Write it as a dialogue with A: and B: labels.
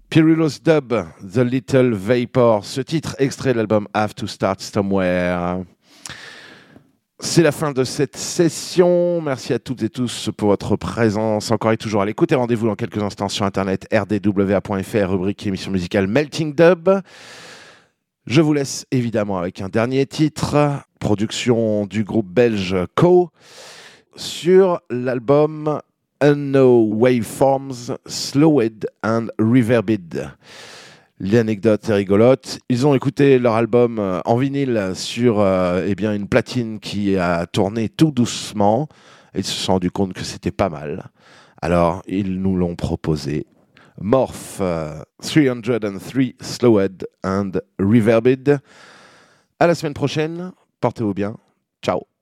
A: Pirulus Dub, The Little Vapor, ce titre extrait de l'album Have to Start Somewhere. C'est la fin de cette session. Merci à toutes et tous pour votre présence encore et toujours à l'écoute. Et rendez-vous dans quelques instants sur internet rdwa.fr, rubrique émission musicale Melting Dub. Je vous laisse évidemment avec un dernier titre, production du groupe belge Co, sur l'album Unknown Waveforms, Slowed and Reverbed. L'anecdote est rigolote. Ils ont écouté leur album en vinyle sur une platine qui a tourné tout doucement. Et ils se sont rendus compte que c'était pas mal. Alors, ils nous l'ont proposé. Morph 303 Slowed and Reverbed. À la semaine prochaine. Portez-vous bien. Ciao.